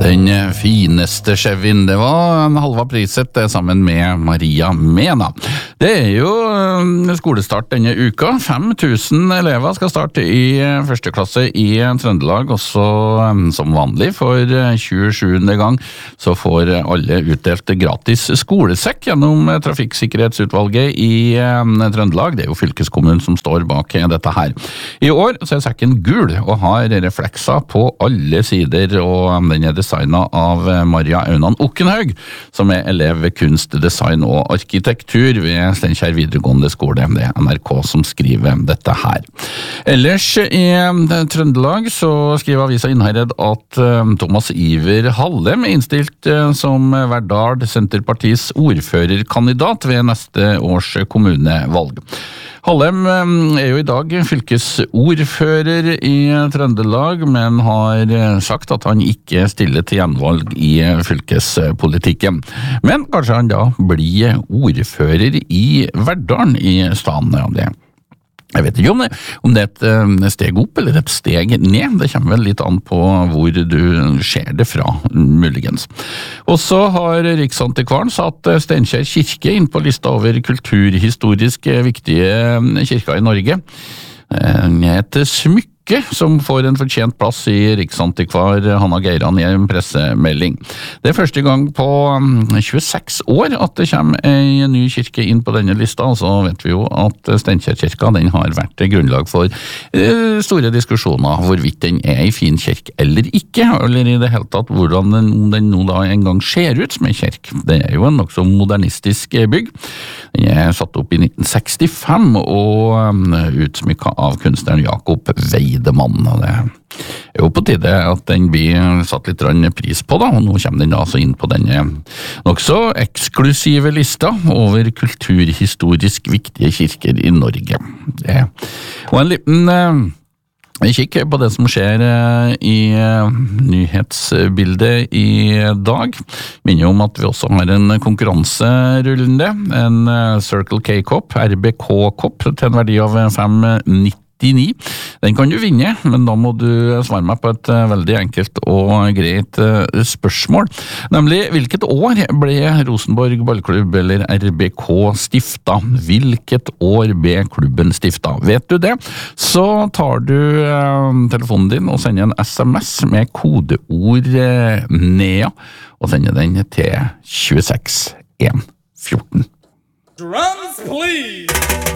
Den fineste Chevyen, det var en halva priset sammen med Maria Mena. Det jo skolestart denne uka. 5000 elever skal starte i første klasse i Trøndelag, også som vanlig for 27. gang så får alle utdelt gratis skolesekk gjennom Trafikksikkerhetsutvalget i Trøndelag. Det jo fylkeskommunen som står bak dette her. I år så sekken gul og har reflekser på alle sider, og den designet av Maria Aunan Okkenhaug, som elev ved kunst, design og arkitektur ved Steinkjer videregående skole. Det NRK som skriver dette her. Ellers i Trøndelag så skriver avisa Innherred at Thomas Iver Hallem innstilt som Verdal Senterpartis ordførerkandidat ved neste års kommunevalg. Hallem jo i dag fylkesordfører i Trøndelag, men har sagt at han ikke stiller til gjenvalg i fylkespolitikken. Men kanskje han da blir ordfører i Verdalen i stedet av det. Jeg vet ikke om det et steg opp eller et steg ned, det kommer vel litt an på hvor du ser det fra, muligens. Og så har Riksantikvaren satt Steinkjer kirke inn på lista over kulturhistorisk viktige kirker i Norge. Et smykke som får en fortjent plass i Riksantikvar Hanna Geiran i en pressemelding. Det første gang på 26 år at det kommer en ny kirke inn på denne lista, og så vet vi jo at Steinkjer-kirka den har vært grunnlag for store diskusjoner hvorvidt den en fin kirke eller ikke, eller i det hele tatt hvordan den nå da en gang ser ut som en kirke. Det jo en nokså modernistisk bygg. Den satt opp i 1965 og utsmykket av kunstneren Jakob Weidemann. Det jo på tide at den blir satt litt pris på da, og nå kommer den altså inn på denne nokså eksklusive lista over kulturhistorisk viktige kirker i Norge. Og en liten kikk på det som skjer i nyhetsbildet i dag. Minner om at vi også har en konkurranserullende, en Circle K-kopp, RBK-kopp til en verdi av 5,99. Den kan du vinne, men da må du svare meg på et veldig enkelt og greit spørsmål. Nemlig, hvilket år ble Rosenborg ballklubb eller RBK stifta? Hvilket år ble klubben stifta? Vet du det? Så tar du telefonen din og sender en SMS med kodeord NEA, og sender den til 26 114. Drums, please!